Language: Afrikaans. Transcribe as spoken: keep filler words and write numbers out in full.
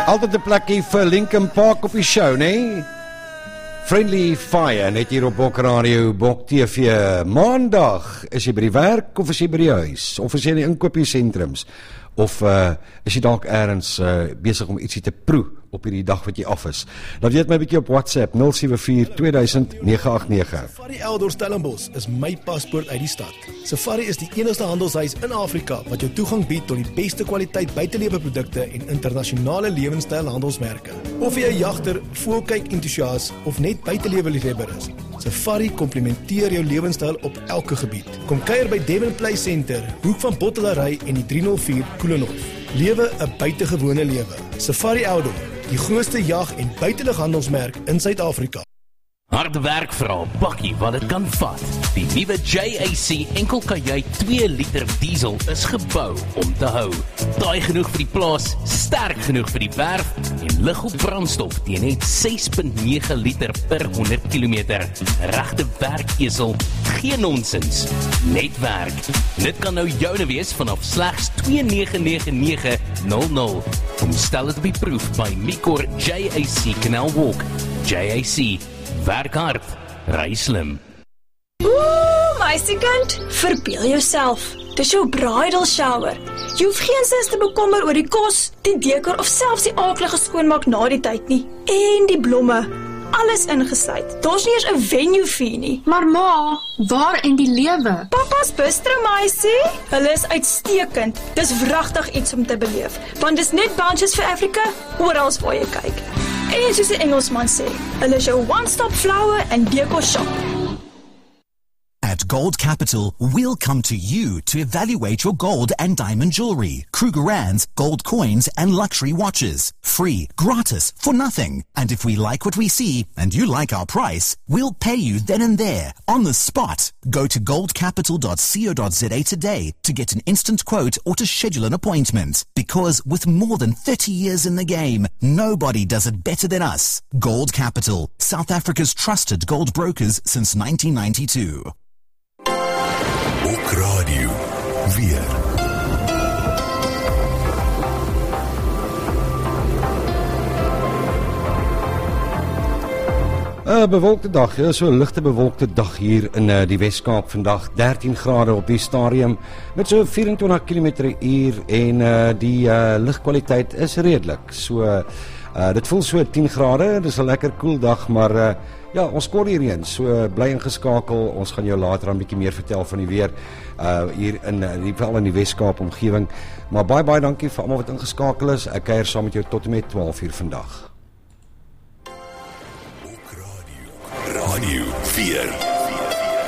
Altyd 'n plekkie vir Linkin Park op die show, né? Friendly Fire, net hier op Bok Radio, Bok T V. Maandag, is jy by die werk of is jy by die huis? Of is jy in die inkopiesentrums? Of uh, is jy dalk ergens uh, besig om ietsie te proe op hierdie dag wat jy af is? Laat weet my bietjie op WhatsApp nul sewe vier twee duisend nege agt nege. Safari Eldor Stellenbosch is my paspoort uit die stad. Safari is die enigste handelshuis in Afrika wat jou toegang bied tot die beste kwaliteit buiteleweprodukte en internasionale lewenstylhandelsmerke. Of jy 'n jagter, voelkyk entoesias of net buitelewe-liefhebber is, Safari komplementeer jou lewenstyl op elke gebied. Kom kuier by Devon Play Center, hoek van Bottelary en die drie nul vier Koelenhof. Lewe 'n buitengewone lewe. Safari Eldor, die grootste jag- en buitelughandelsmerk in Suid-Afrika. Harde werk vir 'n bakkie wat dit kan vat. Die nuwe J A C enkelkajuit twee liter diesel is gebou om te hou. Taai genoeg vir die plaas, sterk genoeg vir die werf en lig op brandstof teen net ses komma nege liter per honderd kilometer. Regte werkesel, geen nonsens, net werk. Dit kan nou joune wees vanaf slegs twee nege nege nege nul nul. Kom stel dit op die proef by Micor J A C Canal Walk. J A C, werk hard, ry slim. Oeh, meisiekind, verbeel jouself. Dis jou bridal shower. Jy hoef geen sis te bekommer oor die kos, die dekor of selfs die aaklige skoonmaak na die tyd nie. En die blomme, alles ingesluit. Daar's nie eers 'n venue fee nie. Maar ma, waar in die lewe? Papa's bistro, meisie. Hulle is uitstekend. Dis wragtig iets om te beleef, want dis net Bunches for Africa, oral waar jy kyk. En soos die Engelsman sê, hulle is jou one-stop flower and decor shop. At Gold Capital, we'll come to you to evaluate your gold and diamond jewelry, Krugerrands, gold coins, and luxury watches. Free, gratis, for nothing. And if we like what we see, and you like our price, we'll pay you then and there, on the spot. Go to gold capital dot co dot za today to get an instant quote or to schedule an appointment. Because with more than thirty years in the game, nobody does it better than us. Gold Capital, South Africa's trusted gold brokers since nineteen ninety-two. Bok Radio, weer. 'n bewolkte dag, ja, so 'n ligte bewolkte dag hier in uh, die Wes-Kaap vandag, dertien grade op die stadium met so vyf en twintig kilometer per uur en uh, die uh, ligkwaliteit is redelik. So uh, dit voel so tien grade, dis 'n lekker koel dag, maar uh, ja, ons kort hierheen, so bly ingeskakel. Ons gaan jou later 'n bietjie meer vertel van die weer uh, hier in die vel in die Wes-Kaap omgewing. Maar baie baie dankie vir almal wat ingeskakel is. Ek kuier saam met jou tot en met twaalf uur vandag. Radio vier.